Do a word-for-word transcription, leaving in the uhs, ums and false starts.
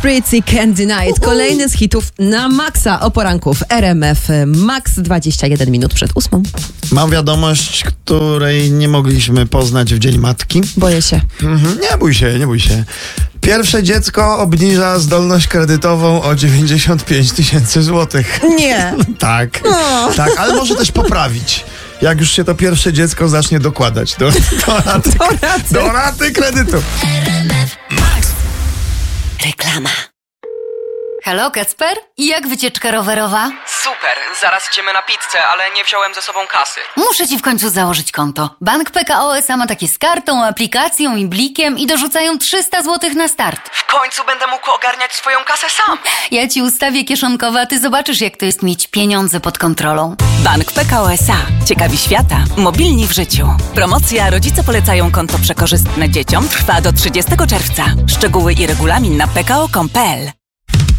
Pretty Candy Night. Kolejny z hitów na maksa o poranku w R M F Max, dwadzieścia jeden minut przed ósmą. Mam wiadomość, której nie mogliśmy poznać w Dzień Matki. Boję się. Mhm, nie bój się, nie bój się. Pierwsze dziecko obniża zdolność kredytową o dziewięćdziesiąt pięć tysięcy złotych. Nie. Tak, O. tak, ale może też poprawić. Jak już się to pierwsze dziecko zacznie dokładać do, do, raty, Do raty. do raty kredytu. Reklama. Halo, Kacper? I jak wycieczka rowerowa? Super, zaraz idziemy na pizzę, ale nie wziąłem ze sobą kasy. Muszę ci w końcu założyć konto. Bank P K O S A ma takie z kartą, aplikacją i blikiem i dorzucają trzysta złotych na start. W końcu będę mógł ogarniać swoją kasę sam. Ja ci ustawię kieszonkowe, a ty zobaczysz, jak to jest mieć pieniądze pod kontrolą. Bank P K O S A. Ciekawi świata. Mobilni w życiu. Promocja Rodzice polecają konto przekorzystne dzieciom trwa do trzydziestego czerwca. Szczegóły i regulamin na p k o kropka com kropka p l.